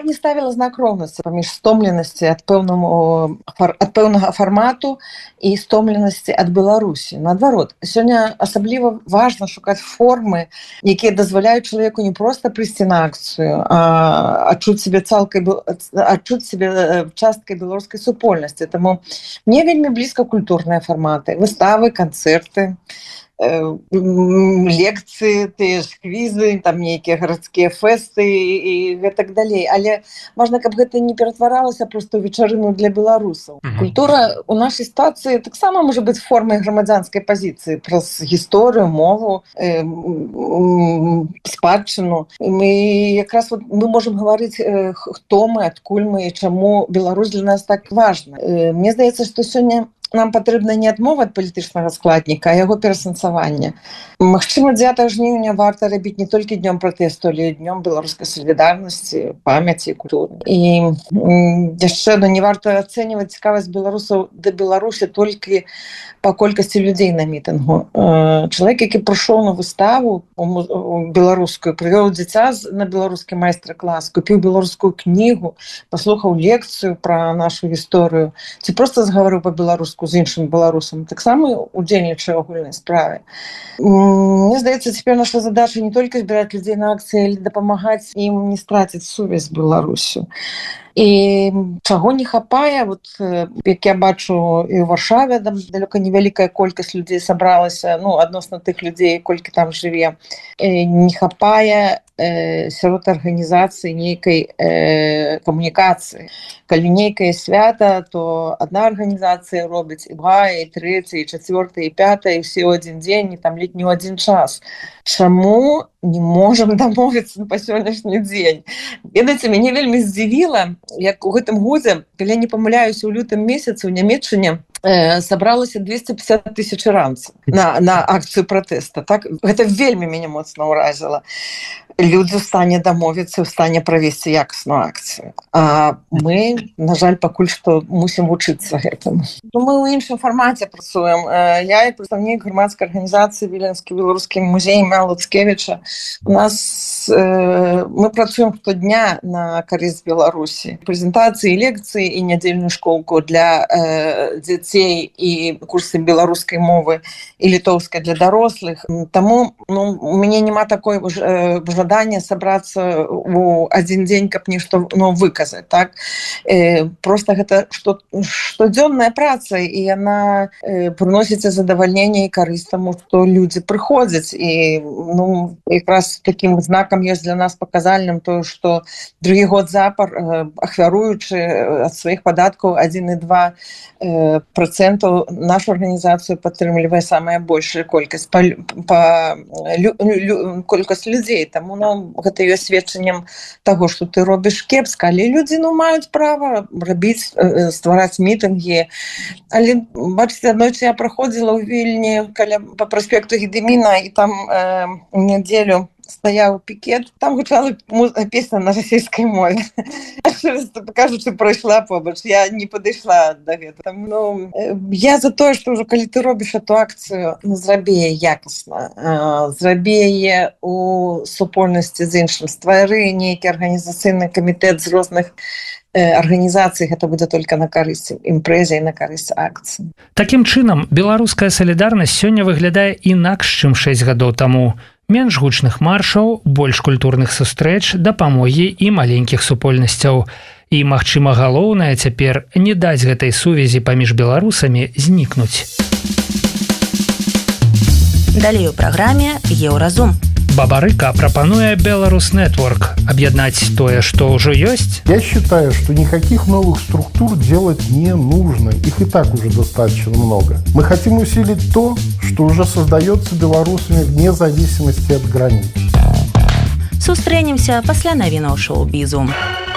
не ставіла знак роўнасці паміж стомленасці ад пэўнага фармату і стомленасці ад Беларусі. Наадварот, сёння асабліва важна шукаць формы, якія дазваляюць чалавеку не проста прыйсці на акцыю, а адчуць сябе часткай беларускай супольнасці. Таму мне вельмі блізка культурныя фарматы, выставы, канцэрты, лекцыі, тыя ж квізы, там нейкія гарадскія фэсты і гэтак далей. Але важна, каб гэта не ператваралася проста ў вечарыну для беларусаў. Культура ў нашай сітуацыі таксама можа быць формай грамадзянскай пазіцыі праз гісторыю, мову, спадчыну. Якраз мы можам гаварыць, хто мы, адкуль мы і чаму Беларусь для нас так важна. Мне здаецца, што сёння нам патрэбна не адмова ад палітычнага складніка, а яго перасэнсавання. Магчыма, 9 жніўня варта рабіць не толькі днём пратэсту, але і днём беларускай салідарнасці, памяці і культуры. І яшчэ не варта ацэньваць цікавасць беларусаў да Беларусі толькі па колькасці людзей на мітынгу. Чалавек, які прыйшоў на выставу беларускую, прывёў дзіця на беларускі майстар-клас, купіў беларускую кнігу, паслухаў лекцыю пра нашу гісторыю, ці проста згаварыў па-беларуску з іншым беларусам, таксама удзельнічае ў агульнай справе. Мне здаецца, цяпер наша задача не толькі збіраць людзей на акцыі, але дапамагаць ім не страціць сувязь з Беларусю. І чаго не хапае, як я бачу і ў Варшаве, далёка невялікая колькасць людзей сабралася, адносна тых людзей, колькі там жыве, не хапае сярод арганізацыі нейкай камунікацыі. Калі нейкае свята, то адна арганізацыя робіць і другая, і трэця, і чацвёртая, і пятая, і ўсе ў адзін дзень, і там ледзь не ў адзін час. Чаму не можам дамовіцца па сённяшні дзень? Ведаеце, мяне вельмі здзівіла, як у гэтым годзе, калі я не памыляюся, у лютым месяцы ў Нямецчыне сабралася 250 тысяч іранцаў на акцыю пратэста. Так? Гэта вельмі мяне моцна ўразіла. Людзі ў стане дамовіцца, ў стане правесці якасную акцыю. А мы, на жаль, пакуль што мусім вучыцца гэтаму. Мы ў іншым фармаце працуем. Я і прадстаўнік грамадскай арганізацыі Віленскі беларускі музей імя Луцкевіча. Мы працуем штодня на карысць Беларусі. Прэзентацыі, лекцыі і нядзельную школку для дзяцей і курсы беларускай мовы і літоўскай для дарослых. Таму у мяне няма такой жадання сабрацца ў адзін дзень, каб нешта выказаць. Так? Просто гэта штодзённая праца, і яна прыносіць задавальненне і карысць таму, што людзі прыходзяць. І якраз такім знакам ёсць для нас паказальным тое, што другі год запар, ахвяруючы ад сваіх падаткаў 1,2%, нашу арганізацыю падтрымлівае самая большая колькасць людзей. Таму гэта ёсць сведчаннем таго, што ты робіш кепска, але людзі маюць права рабіць, ствараць мітынгі. Але, бачыце, аднойчы я праходзіла ў Вільні па праспекту Гедэміна, і там нядзелю стаяў пікет, там гучала песня на расійскай мове. Кажучы, прайшла побач, я не падышла да гэтага. Я за тое, што ўжо калі ты робіш эту акцыю, зрабі яе якасна, зрабі яе у супольнасці з іншым, ствары нейкі арганізацыйны камітэт з розных арганізацый, гэта будзе толькі на карысць імпрэзе і на карысць акцыі. Такім чынам, беларуская салідарнасць сёння выглядае інакш, чым 6 гадоў таму. Менш гучных маршаў, больш культурных сустрэч, дапамогі і маленькіх супольнасцяў. І, магчыма, галоўнае цяпер не даць гэтай сувязі паміж беларусамі знікнуць. Далей у праграме «Еўразум». Бабарыка пропонуя Беларус Network объединять то, что уже есть. Я считаю, что никаких новых структур делать не нужно. Их и так уже достаточно много. Мы хотим усилить то, что уже создается белорусами вне зависимости от границ. Сустрэнемся пасля навінаў шоу-бізу.